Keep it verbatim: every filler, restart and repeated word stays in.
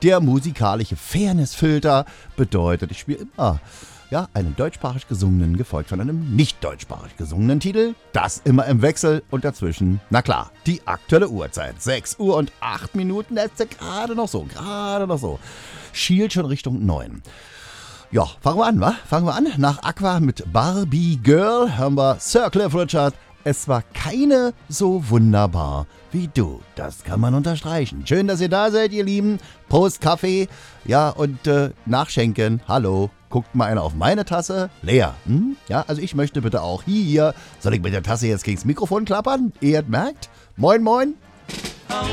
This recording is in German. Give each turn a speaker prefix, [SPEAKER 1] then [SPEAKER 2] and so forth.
[SPEAKER 1] Der musikalische Fairnessfilter bedeutet, ich spiele immer ja, einen deutschsprachig gesungenen, gefolgt von einem nicht deutschsprachig gesungenen Titel. Das immer im Wechsel und dazwischen, na klar, die aktuelle Uhrzeit. sechs Uhr und acht Minuten, das ist gerade noch so, gerade noch so. Schielt schon Richtung neun. Ja, fangen wir an, wa? Fangen wir an. Nach Aqua mit Barbie Girl haben wir Sir Cliff Richard. Es war keine so wunderbar wie du. Das kann man unterstreichen. Schön, dass ihr da seid, ihr Lieben. Prost, Kaffee. Ja, und äh, nachschenken. Hallo. Guckt mal einer auf meine Tasse. Leer. Hm? Ja, also ich möchte bitte auch hier. Soll ich mit der Tasse jetzt gegens Mikrofon klappern? Ihr merkt? Moin, moin.